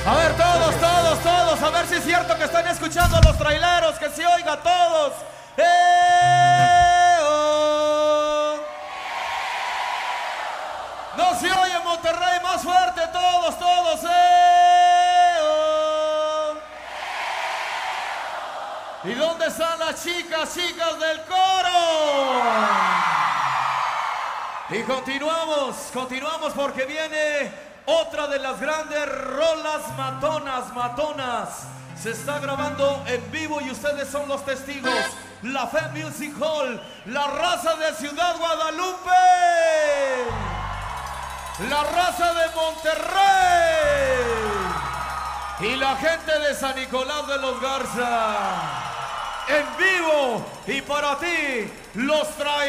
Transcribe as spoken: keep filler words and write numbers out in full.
A ver, todos, todos, todos, a ver si es cierto que están escuchando a los traileros, que se oiga a todos. ¡Eh, oh! No se oye en Monterrey, más fuerte, todos, todos. ¡Eh, oh! ¿Y dónde están las chicas, chicas del coro? Y continuamos, continuamos porque viene otra de las grandes rolas matonas, matonas. Se está grabando en vivo y ustedes son los testigos. La Fe Music Hall, la raza de Ciudad Guadalupe, la raza de Monterrey y la gente de San Nicolás de los Garza. En vivo y para ti, los trae.